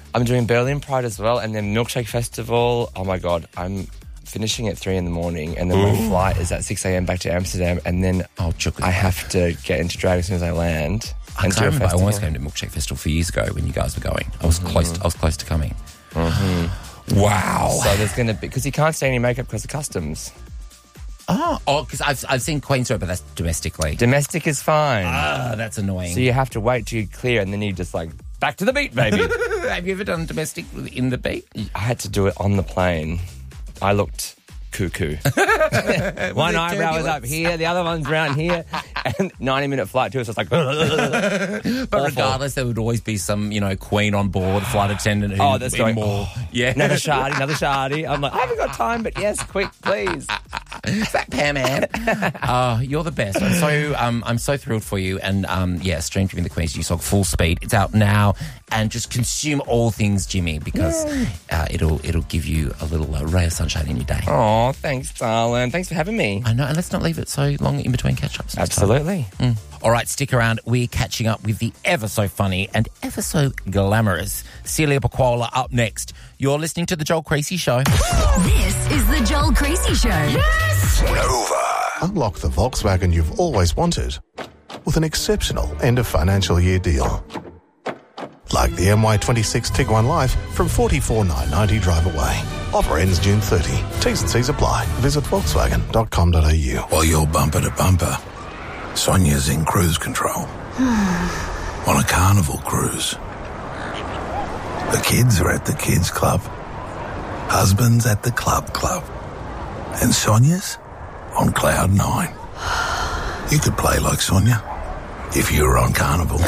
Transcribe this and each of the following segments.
I'm doing Berlin Pride as well, and then Milkshake Festival. Oh, my God. I'm finishing at 3 in the morning, and then my flight is at 6 a.m. back to Amsterdam, and then I have to get into drag as soon as I land. I almost came to Milkshake Festival 4 years ago when you guys were going. I was close to coming. Mm-hmm. Wow. So there's going to be... Because you can't stay in your makeup because of customs. Oh, because I've seen Queen's Road, but that's domestically. Domestic is fine. That's annoying. So you have to wait till you clear, and then you just like, back to the beat, baby. Have you ever done domestic in the beat? I had to do it on the plane. I looked cuckoo. One eyebrow was up here, the other one's around here, and 90-minute flight too, so it's like... But regardless, there would always be some, queen on board, flight attendant who... that's going... more. Yeah. Another shardy. I'm like, I haven't got time, but yes, quick, please. Is that Pam Ann? You're the best. I'm so thrilled for you. And Stream Jimmy the Queen's new song, Full Speed. It's out now, and just consume all things Jimmy, because it'll give you a little ray of sunshine in your day. Oh, thanks, darling. Thanks for having me. I know, and let's not leave it so long in between catch-ups. Absolutely. All right, stick around. We're catching up with the ever so funny and ever so glamorous Celia Pacquola up next. You're listening to The Joel Creasy Show. This is The Joel Creasy Show. Yes! Nova. Unlock the Volkswagen you've always wanted with an exceptional end-of-financial-year deal. Like the MY26 Tiguan Life from $44,990 drive away. Offer ends June 30. T's and C's apply. Visit volkswagen.com.au. While you're bumper to bumper, Sonia's in cruise control. On a carnival cruise. The kids are at the kids club. Husband's at the club. And Sonia's on cloud 9. You could play like Sonia if you were on carnival.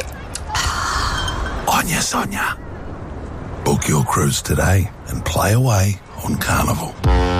Onya Sonia. Book your cruise today and play away on Carnival.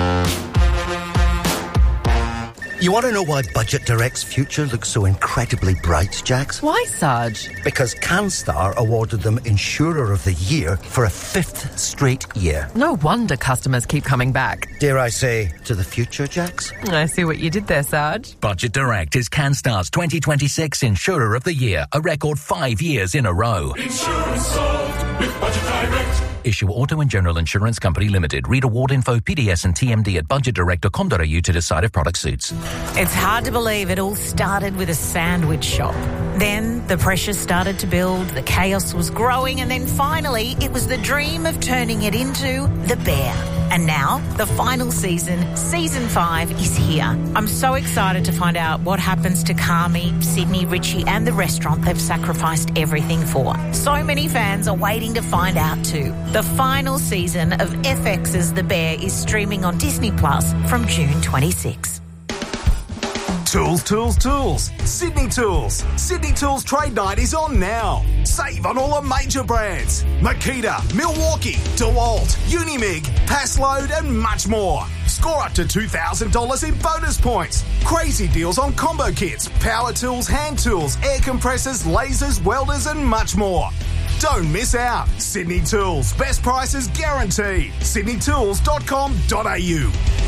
You want to know why Budget Direct's future looks so incredibly bright, Jax? Why, Sarge? Because CanStar awarded them Insurer of the Year for a 5th straight year. No wonder customers keep coming back. Dare I say, to the future, Jax? I see what you did there, Sarge. Budget Direct is CanStar's 2026 Insurer of the Year, a record 5 years in a row. Insurance solved with Budget Direct. Issue Auto and General Insurance Company Limited. Read award info, PDS and TMD at budgetdirect.com.au to decide if product suits. It's hard to believe it all started with a sandwich shop. Then the pressure started to build, the chaos was growing, and then finally it was the dream of turning it into The Bear. And now, the final season, Season 5, is here. I'm so excited to find out what happens to Carmi, Sydney, Richie and the restaurant they've sacrificed everything for. So many fans are waiting to find out too. The final season of FX's The Bear is streaming on Disney Plus from June 26. Tools. Sydney Tools. Sydney Tools Trade Night is on now. Save on all the major brands. Makita, Milwaukee, DeWalt, Unimig, Passload and much more. Score up to $2,000 in bonus points. Crazy deals on combo kits, power tools, hand tools, air compressors, lasers, welders and much more. Don't miss out. Sydney Tools. Best prices guaranteed. sydneytools.com.au.